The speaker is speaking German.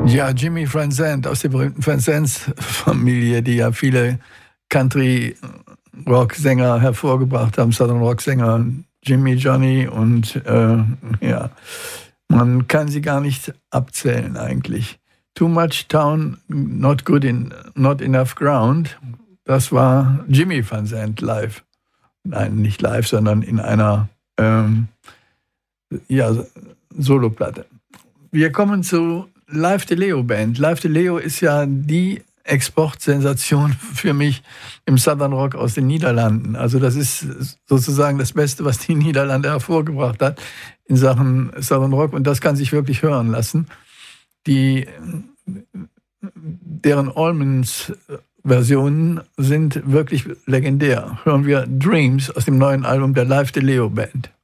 Ja, Jimmy Van Zandt aus der berühmten Van Zandt-Familie, die ja viele Country-Rock-Sänger hervorgebracht haben, Southern-Rock-Sänger, Jimmy, Johnny und ja, man kann sie gar nicht abzählen eigentlich. Too Much Town, Not Enough Ground, das war Jimmy Van Zandt live. Nein, nicht live, sondern in einer Soloplatte. Wir kommen zu Live de Leo Band. Live de Leo ist ja die Exportsensation für mich im Southern Rock aus den Niederlanden. Also das ist sozusagen das Beste, was die Niederlande hervorgebracht hat in Sachen Southern Rock. Und das kann sich wirklich hören lassen. Deren Allmans-Versionen sind wirklich legendär. Hören wir Dreams aus dem neuen Album der Live de Leo Band.